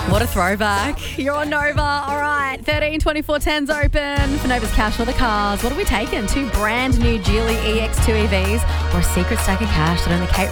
What a throwback. You're on Nova. All right. 13 24 10's open for Nova's Cash or the cars. What are we taking? 2 brand new Geely EX2 EVs or a secret stack of cash that only Kate